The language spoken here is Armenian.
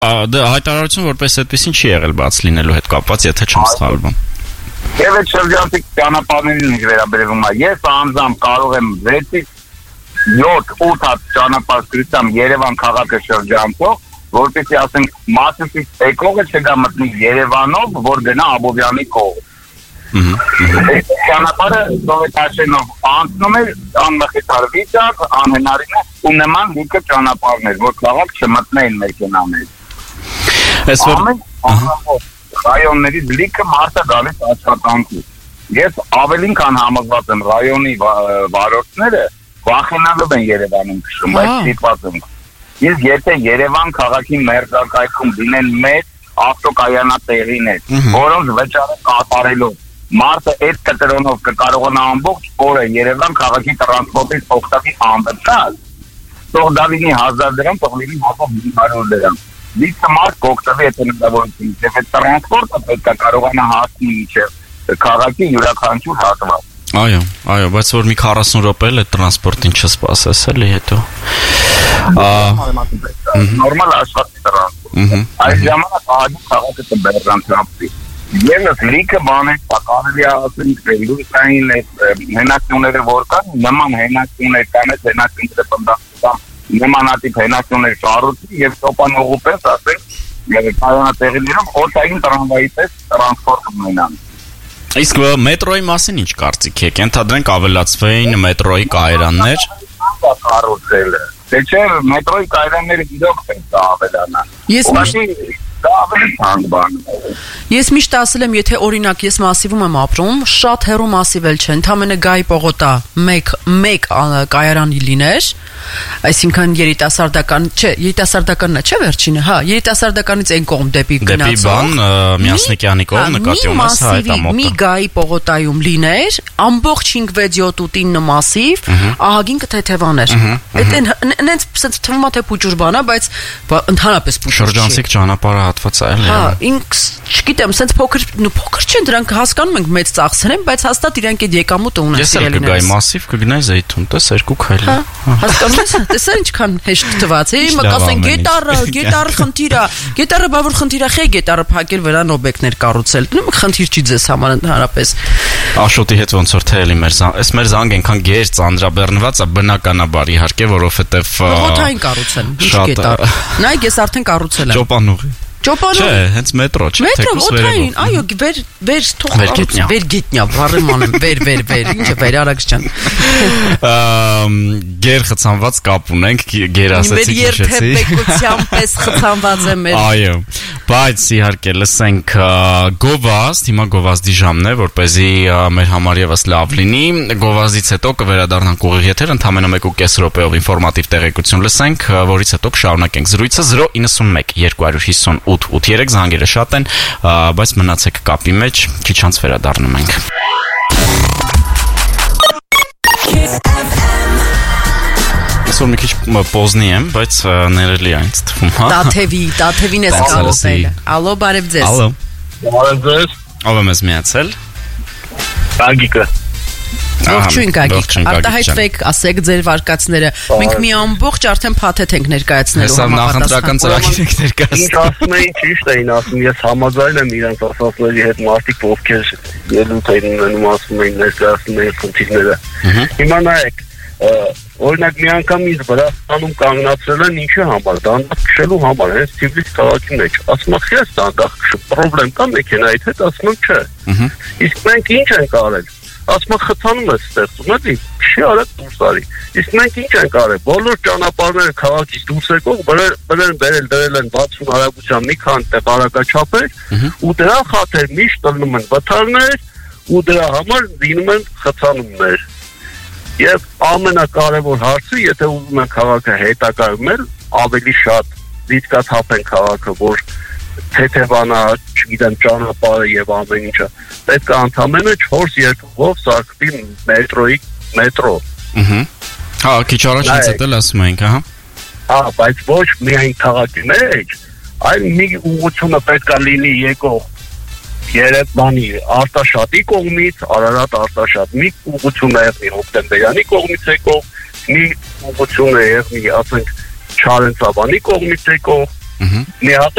Հայտարարություն որպես այդպեսին չի եղել բաց լինելու հետ կապված, եթե չեմ սխալվում։ Եվ այդ շրջանցիկ ճանապարհներին ինչ վերաբերվում է, ես անձամբ կարող եմ 7-8 հատ ճանապարհ Երևան քաղաքը շրջանցող, որպեսզի ասենք Մասիսից եկողը չգա մտնի Երևանով, որ գնա Աբովյանի կողմ։ Այդ ճանապարհը Սովետաշենով անցնում է անմխիթար վիճակ, անհնարին է ու նման լիքը ճանապարհներ, որ քաղաք չմտնեն մեքենաներ։ Ռայոնների լիքը մարդը գալիս աշխատանքի։ Ես ավելին քան համոզված եմ ռայոնի վարորդները վախենալով են Երևանում քշում, բայց ստիպված են։ Իսկ եթե Երևան քաղաքի մերձակայքում լինեն մեծ ավտոկայանատեղիներ, որոնց վճարը կատարելով մարդը այդ կտրոնով կկարողանա ամբողջ օրը Երևան քաղաքի տրանսպորտից օգտվի անվտանգ, թող դա լինի 1000 դրամ, թող լինի 500 դրամ։ Դից մարդ կօգտվի այդ հնարավորությունից, եւ այդ տրանսպորտը պետք է կարողանա հասնել մինչև քաղաքի յուրաքանչյուր հատված։ Այո, բայց որ մի 40 րոպե էլ այդ տրանսպորտին չսպասես էլի հետո։ Նորմալ աշխատի տրանսպորտ։ Այս ժամանակ ահագին քաղաքը կբեռնանցի։ Եվս լիքը բաներ կարելի է ասել լույսային հենակությունները որ կան, նման հենակություններ կան, այդ հենակությունները պնդական նմանատիպ հենակություններ շարունակի եւ շոպանողու պես ասենք, եւ կայանատեղիներով օտային տրամվայի պես տրանսպորտ ունենան։ Իսկ մետրոյի մասին ինչ կարծիք եք, ենթադրենք ավելացվեին մետրոյի կայարաններ։ Կառուցելը։ Դե չէ, մետրոյի կայարանները իրոք պետք է ավելանան։ Ես միշտ ասել եմ, եթե օրինակ ես Մասիվում եմ ապրում, շատ հեռու Մասիվ էլ չէ, ընդամենը Գայի պողոտա մեկ կայարանի լիներ, այսինքն երիտասարդական, չէ, երիտասարդականն է, չէ վերջինը, հա, երիտասարդականից այն կողմ դեպի գնացող։ Դեպի բան Միասնիկյանի կողմ նկատի ունես, հա, այդ ամոթը։ Մի Գայի պողոտայում լիներ, ամբողջ 5-6-7-8-9 Մասիվ, ահագին կթեթևաներ։ Այդ նենց թվում է թե փուճուր բան է, բայց ընդհանրապես փուճուր չի։ Շրջանցիկ ճանապարհը հատված է, հա, ինքս չգիտեմ, սենց փոքր չեն դրանք հասկանում ենք մեծ ծախսեր են, բայց հաստատ իրանք այդ եկամուտը ունեն սիրելիներս։ Ես էլ կգայի Մասիվ, կգնայի Զեյթուն, տես 2 քայլ։ Հասկանում ես, տեսա ինչքան հեշտ թվաց, կասեն գետառը խնդիր է, գետառը բա որ խնդիր է, խե գետառը փակել վրան օբյեկտներ կառուցել։ Դնում խնդիր չի ձեզ համար ընդհանրապես։ Աշոտի հետ ոնց որ թե էլի մեր զանգ այնքան գեր ծանրաբեռնված է բնականաբար իհարկե, որովհետև Ողոթային կառուցել, ինչ գետառ։ Նայեք, ես արդեն կառուցել եմ։ Ճոպանուղի։ Չէ, հենց մետրո, չէ, թեկուս վերևով։ Այո, վեր թող վերգետնյա, վառեման եմ, վեր, ինչ է վեր Արաքս ջան։ Գեր խցանված կապ ունենք, գեր ասացիք հիշեցի։ Մեր երթեպեկության պես խցանված է մեր։ Այո, բայց իհարկե լսենք գովազդ, հիմա գովազդի ժամն է, որպեսզի մեր համար եւս լավ լինի։ Գովազդից հետո կվերադառնանք ուղիղ եթեր, ընդամենը 1.5 րոպեով ինֆորմատիվ տեղեկություն լսենք, որից հետո կշարունակենք զրույցը 091 250 883 զանգերը շատ են, բայց մնացեք կապի մեջ, քիչ անց վերադառնում ենք։ Այսօր մի քիչ պոզնի եմ, բայց ներելի է ինձ թվում, հա։ Տաթևին ես կապել։ Ալո, բարև ձեզ։ Ալո։ Բարև ձեզ։ Ով եմ ես միացել։ Գագիկը։ Ողջույն Գագիկ, արտահայտվեք, ասեք ձեր վարկածները։ Մենք մի ամբողջ արդեն փաթեթ ենք ներկայացնելու համապատասխան ծրագիր եք ներկայացնում։ Ինչ ասում էին, ճիշտ էին ասում, ես համաձայն եմ իրանց ասածների հետ, մարդիկ ովքեր ելույթ էին ունենում, ասում էին, ներկայացնում էին խնդիրները։ Հիմա նայեք, օրինակ մի անգամ ինձ Վրաստանում կանգնացրել են ինչի համար, դանդաղ քշելու համար, հենց Թիֆլիս քաղաքի մեջ։ Ասում եմ, ես դանդաղ քշում, պրոբլեմ կա մեքենայի հետ, ասում եմ, չէ։ Իսկ մենք ինչ ենք արել։ Ասում եմ, խցանում ես ստեղծում, էլի, չի արել դուրս արի։ Իսկ մենք ինչ ենք արել, բոլոր ճանապարհները քաղաքից դուրս եկող դրել են 60 արագության մի քանի տեղ արագաչափեր, ու դրա խաթեր միշտ ելնում են վթարներ, ու դրա համար լինում են խցանումներ։ Եվ ամենակարևոր հարցը, եթե ուզում են քաղաքը հետագայում ավելի շատ դիտկաթափեն քաղաքը, որ թեթևանա, չգիտեմ, ճանապարհը եւ ամեն ինչը, պետք է ընդամենը 4 երկով սարքվի մետրո։ Հա, քիչ առաջ ինձ էլ ասում էինք, հա։ Հա, բայց ոչ միայն քաղաքի մեջ, այլ մի ուղղությունը պետք է լինի եկող Երևանի Արտաշատի կողմից, Արարատ Արտաշատ, մի ուղղություն է եղնի Հոկտեմբերյանի կողմից եկող, մի ուղղություն է եղնի, ասենք, Չարենցավանի կողմից եկող, Մի հատ